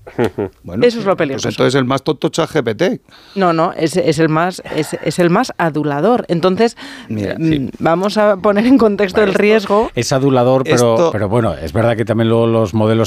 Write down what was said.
Bueno, eso es lo peligroso. Pues entonces el más tonto ChatGPT. No, es el más adulador. Entonces, Mira, vamos a poner en contexto el riesgo. Es adulador, pero bueno, es verdad que también luego los modelos